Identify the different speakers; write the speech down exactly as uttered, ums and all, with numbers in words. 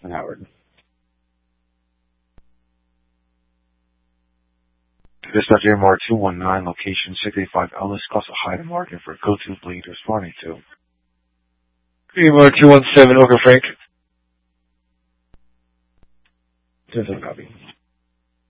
Speaker 1: And Howard. Dispatch A M R two one nine, location six eighty-five Ellis, Costa Hyde Market for go to bleed responding to.
Speaker 2: A M R two one seven, Oka Frank.
Speaker 1: Just a copy.